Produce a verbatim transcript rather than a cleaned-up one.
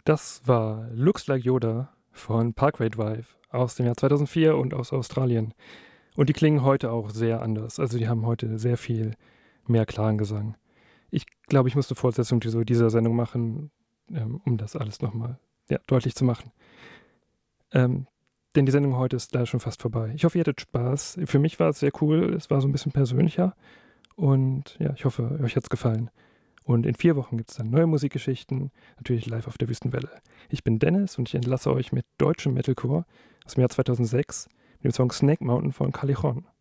Das war Looks Like Yoda von Parkway Drive aus dem Jahr zweitausendvier und aus Australien. Und die klingen heute auch sehr anders. Also die haben heute sehr viel mehr klaren Gesang. Ich glaube, ich musste Fortsetzung dieser, dieser Sendung machen, ähm, um das alles nochmal ja, deutlich zu machen. Ähm, denn die Sendung heute ist da schon fast vorbei. Ich hoffe, ihr hattet Spaß. Für mich war es sehr cool. Es war so ein bisschen persönlicher. Und ja, ich hoffe, euch hat es gefallen. Und in vier Wochen gibt es dann neue Musikgeschichten, natürlich live auf der Wüstenwelle. Ich bin Dennis und ich entlasse euch mit deutschem Metalcore aus dem Jahr zweitausendsechs mit dem Song Snake Mountain von Callejon.